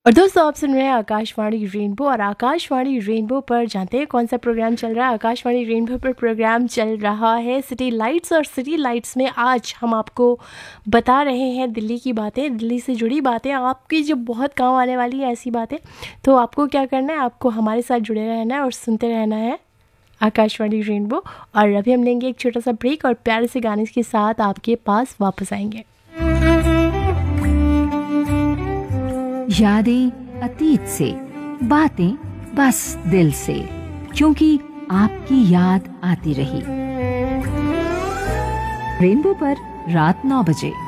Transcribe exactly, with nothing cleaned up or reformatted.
और दोस्तों आप सुन रहे हैं आकाशवाणी रेनबो। और आकाशवाणी रेनबो पर जानते हैं कौन सा प्रोग्राम चल रहा है। आकाशवाणी रेनबो पर प्रोग्राम चल रहा है सिटी लाइट्स। और सिटी लाइट्स में आज हम आपको बता रहे हैं दिल्ली की बातें, दिल्ली से जुड़ी बातें, आपकी जो बहुत काम आने वाली है ऐसी बातें। तो आपको क्या करना है, आपको हमारे साथ जुड़े रहना है और सुनते रहना है आकाशवाणी रेनबो। और अभी हम लेंगे एक छोटा सा ब्रेक और प्यारे से गाने के साथ आपके पास वापस आएंगे। यादें अतीत से, बातें बस दिल से, क्योंकि आपकी याद आती रही। रेनबो पर रात नौ बजे।